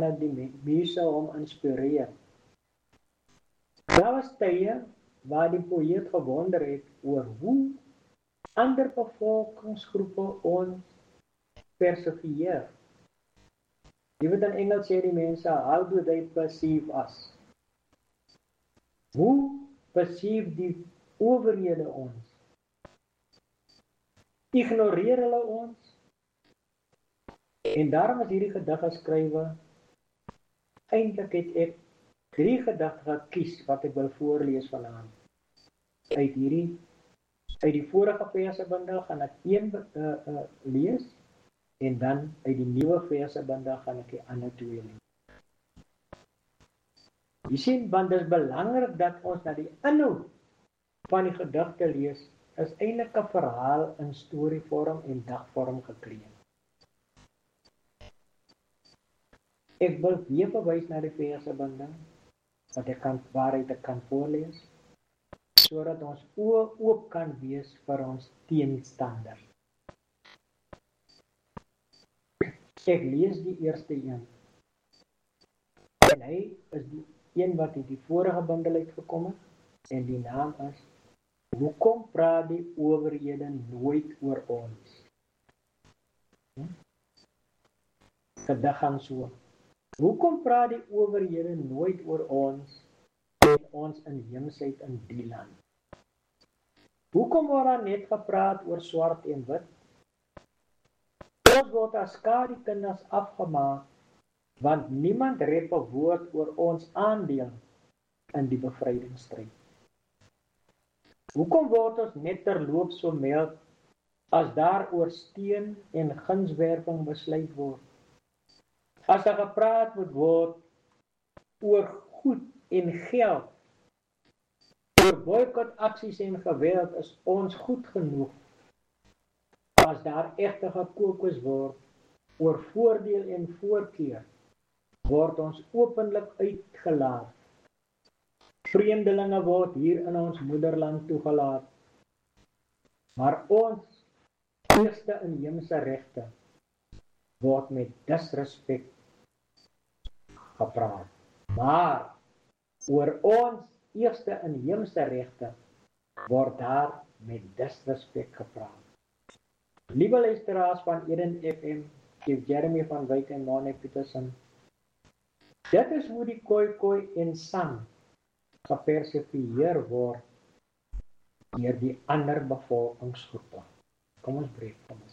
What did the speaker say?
wanneer die muse hom inspireer. Daar was tye waar die poëet gewonder het oor hoe ander bevolkingsgroepe ons persifieer. Jy weet in Engels sê die mense, how do they perceive us? Hoe perceive die owerhede ons? Ignoreer hulle ons? En daarom is hierdie gedig geskrywe. Eintlik het ek 3 gedigte gekies wat ek wil voorlees vanaand. Uit die vorige versebundel gaan ek een lees en dan uit die nuwe versebundel gaan ek die ander 2 lees. Jy sien, want dit is belangrik dat ons na die inhoud van die gedigte lees, is eintlik 'n verhaal in storievorm en dagvorm gekleed. Ek wil weer verwys na die versebundel waaruit ek kan voorlees, sodat ons oë oop kan wees vir ons teenstanders. Ek lees die eerste een. En hy is die een wat uit die vorige bundel uitgekom het, en die naam is Hoekom praat die owerhede nooit oor ons? Gedig gaan so. Hoekom praat die owerhede nooit oor ons en ons inheemsheid in die land? Hoekom word daar net gepraat oor swart en wit? Ons word as skadekinders afgemaak, want niemand rep 'n woord oor ons aandeel in die bevrydingsstryd. Hoekom word ons net terloops vermeld as daar oor steen en gunswerwing besluit word? As daar gepraat moet word oor goed en geld, oor boikotaksies en geweld, is ons goed genoeg. As daar egter gekookus word oor voordeel en voorkeur, word ons openlik uitgelaat. Vreemdelinge word hier in ons moederland toegelaat. Maar ons eerste inheemse regte word met disrespek gepraat. Maar oor ons eerste inheemse regte word daar met disrespek gepraat. Liewe luisteraars van Eden FM, Jeremy van Wyk en Mone Petersen, dit is hoe die Khoi en San gepersifieer word deur die ander bevolkingsgroepe. Kom ons breek, kom ons.